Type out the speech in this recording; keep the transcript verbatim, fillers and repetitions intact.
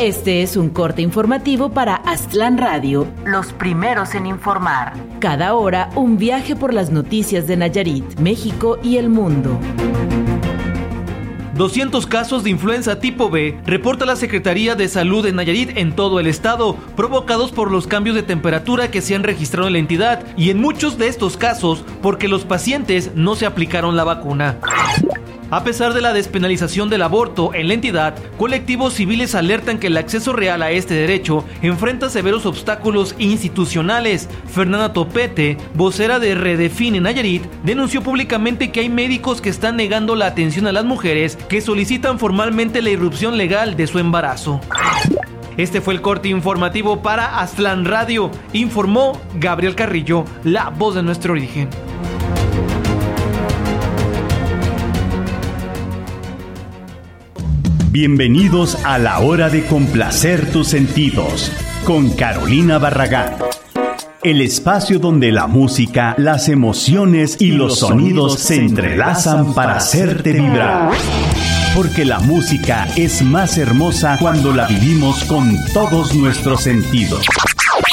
Este es un corte informativo para Aztlán Radio, los primeros en informar. Cada hora, un viaje por las noticias de Nayarit, México y el mundo. doscientos casos de influenza tipo B reporta la Secretaría de Salud de Nayarit en todo el estado, provocados por los cambios de temperatura que se han registrado en la entidad y en muchos de estos casos porque los pacientes no se aplicaron la vacuna. A pesar de la despenalización del aborto en la entidad, colectivos civiles alertan que el acceso real a este derecho enfrenta severos obstáculos institucionales. Fernanda Topete, vocera de Redefine Nayarit, denunció públicamente que hay médicos que están negando la atención a las mujeres que solicitan formalmente la irrupción legal de su embarazo. Este fue el corte informativo para Aztlán Radio, informó Gabriel Carrillo, la voz de nuestro origen. Bienvenidos a la hora de complacer tus sentidos, con Carolina Barragán. El espacio donde la música, las emociones y los sonidos se entrelazan para hacerte vibrar. Porque la música es más hermosa cuando la vivimos con todos nuestros sentidos.